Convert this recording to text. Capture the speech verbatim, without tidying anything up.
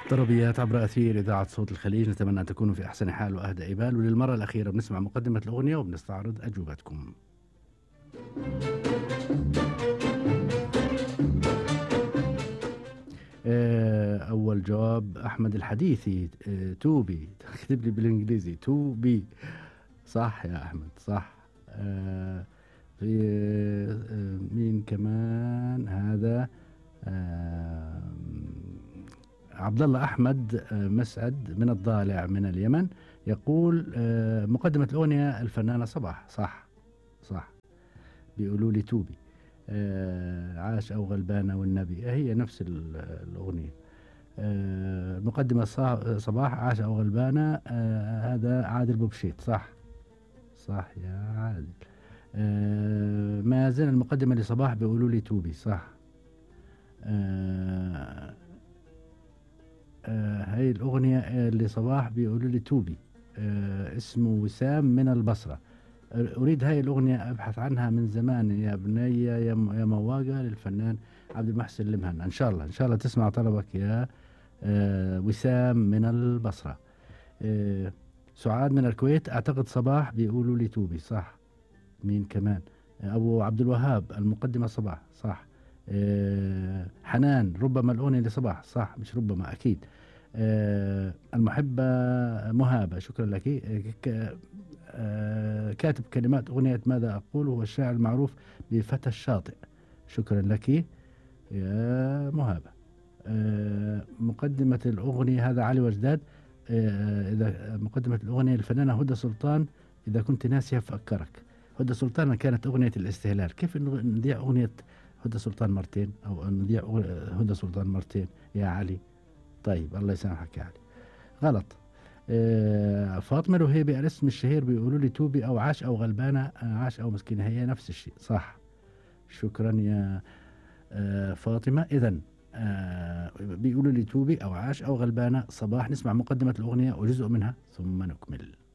طربيات عبر أثير إذاعة صوت الخليج، نتمنى أن تكونوا في أحسن حال وأهدى إبال، وللمرة الأخيرة بنسمع مقدمة الأغنية وبنستعرض أجوبتكم. آه، أول جواب أحمد الحديثي، آه، توبي كتب لي بالإنجليزي توبي. صح يا أحمد، صح. آه، في آه، مين كمان هذا؟ آه، عبد الله أحمد آه، مسعد من الضالع من اليمن، يقول آه، مقدمة الأغنية الفنانة صباح. صح، صح. بيقولوا لي توبي. آه، عاش أو غلبانة والنبي هي نفس ال- الأغنية. آه، المقدمة صا- صباح عاش أو غلبانة، آه، هذا عادل بوبشيت. صح، صح يا عادل. آه، ما زال المقدمة لصباح بيقولوا لي توبي. صح. آه، آه، هاي الأغنية آه، لصباح بيقولوا لي توبي. آه، اسمه وسام من البصرة. أريد هاي الأغنية، أبحث عنها من زمان يا بني يا م- يا مواقع للفنان عبد المحسن المهنا. إن شاء الله إن شاء الله تسمع طلبك يا آه، وسام من البصرة. آه، سعاد من الكويت، أعتقد صباح بيقولوا لي توبي. صح. مين كمان؟ آه، أبو عبد الوهاب، المقدمة صباح. صح. آه، حنان، ربما الأغنية لصباح. صح، مش ربما، أكيد. آه، المحبة مهابة، شكرا لك. آه، ك- آه، كاتب كلمات أغنية ماذا أقول هو الشاعر المعروف بفتى الشاطئ. شكرا لك يا مهابة. آه، مقدمة الأغنية هذا علي وجداد. آه، إذا مقدمة الأغنية الفنانة هدى سلطان، إذا كنت ناسية فأذكرك. هدى سلطان كانت أغنية الاستهلال، كيف إنه نذيع أغنية هدى سلطان مرتين، أو نذيع أغ- هدى سلطان مرتين يا علي؟ طيب الله يسامحك يا علي، غلط. آه، فاطمة الوهيبي، الاسم الشهير بيقولوا لي توبي أو عاش أو غلبانة، آه، عاش أو مسكينة هي نفس الشيء. صح. شكرا يا آه، فاطمة. إذا آه، بيقولوا لي توبي أو عاش أو غلبانة صباح. نسمع مقدمة الأغنية وجزء منها ثم نكمل.